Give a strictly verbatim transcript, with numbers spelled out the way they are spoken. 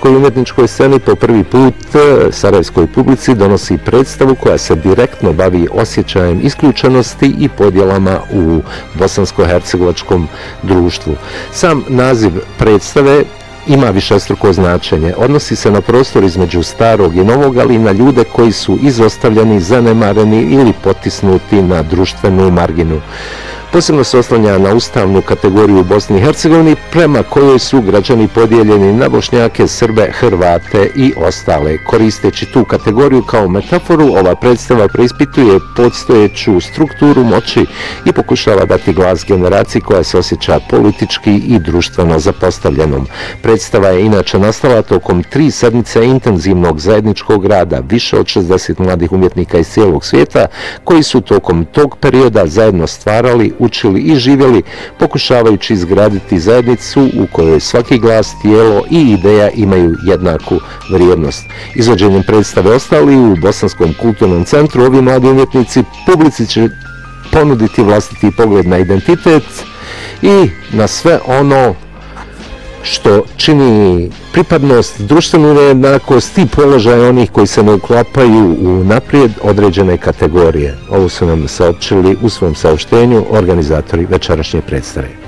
sarajevskoj umjetničkoj sceni po prvi put sarajevskoj publici donosi predstavu koja se direktno bavi osjećajem isključenosti i podjelama u bosansko-hercegovačkom društvu. Sam naziv predstave ima višestruko značenje. Odnosi se na prostor između starog i novog, ali i na ljude koji su izostavljeni, zanemareni ili potisnuti na društvenu marginu. Posebno se oslanja na ustavnu kategoriju u Bosni i Hercegovini, prema kojoj su građani podijeljeni na Bošnjake, Srbe, Hrvate i ostale. Koristeći tu kategoriju kao metaforu, ova predstava preispituje postojeću strukturu moći i pokušava dati glas generaciji koja se osjeća politički i društveno zapostavljenom. Predstava je inače nastala tokom tri sedmice intenzivnog zajedničkog rada više od šezdeset mladih umjetnika iz cijelog svijeta, koji su tokom tog perioda zajedno stvarali, učili i živjeli, pokušavajući izgraditi zajednicu u kojoj svaki glas, tijelo i ideja imaju jednaku vrijednost. Izvođenjem predstave Ostali u Bosanskom kulturnom centru ovi mladi umjetnici publici će ponuditi vlastiti pogled na identitet i na sve ono što čini pripadnost, društvenu nejednakost i položaj onih koji se ne uklapaju u naprijed određene kategorije. Ovo su nam saopćili u svom saopštenju organizatori večerašnje predstave.